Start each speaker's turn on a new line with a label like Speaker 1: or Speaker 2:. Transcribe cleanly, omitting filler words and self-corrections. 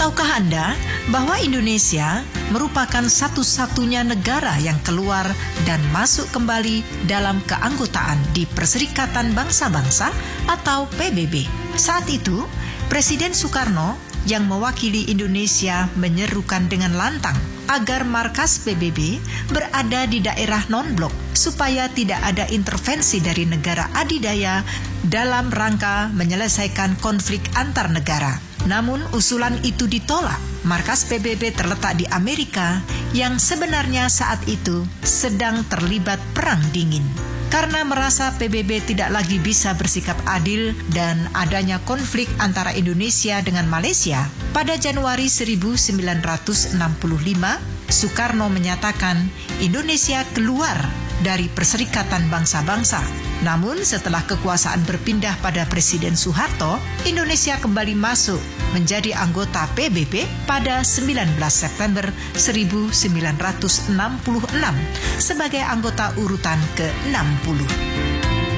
Speaker 1: Tahukah Anda bahwa Indonesia merupakan satu-satunya negara yang keluar dan masuk kembali dalam keanggotaan di Perserikatan Bangsa-Bangsa atau PBB? Saat itu, Presiden Soekarno yang mewakili Indonesia menyerukan dengan lantang agar markas PBB berada di daerah non-blok supaya tidak ada intervensi dari negara adidaya dalam rangka menyelesaikan konflik antar negara. Namun usulan itu ditolak. Markas PBB terletak di Amerika yang sebenarnya saat itu sedang terlibat perang dingin. Karena merasa PBB tidak lagi bisa bersikap adil dan adanya konflik antara Indonesia dengan Malaysia, pada Januari 1965, Soekarno menyatakan Indonesia keluar dari Perserikatan Bangsa-Bangsa. Namun setelah kekuasaan berpindah pada Presiden Soeharto, Indonesia kembali masuk menjadi anggota PBB pada 19 September 1966 sebagai anggota urutan ke-60.